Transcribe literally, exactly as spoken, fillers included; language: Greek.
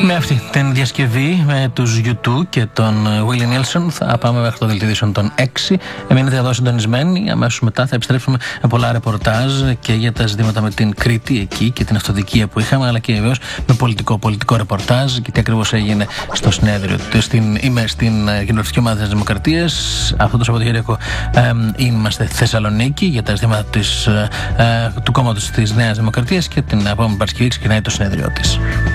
Με αυτή την διασκευή με τους γιου τού και τον Willie Nelson θα πάμε μέχρι το δελτίο των έξι. Μείνετε εδώ συντονισμένοι. Αμέσως μετά θα επιστρέψουμε με πολλά ρεπορτάζ και για τα ζητήματα με την Κρήτη εκεί και την αυτοδικία που είχαμε, αλλά και βεβαίως με πολιτικό, πολιτικό ρεπορτάζ και τι ακριβώς έγινε στο συνέδριο, στην, είμαι στην Κοινοβουλευτική Ομάδα της Δημοκρατίας. Αυτό το Σαββατοκύριακο ε, είμαστε Θεσσαλονίκη για τα ζητήματα της, ε, του κόμματος της Νέας Δημοκρατίας και την επόμενη Παρασκευή ξεκινάει το συνέδριο της.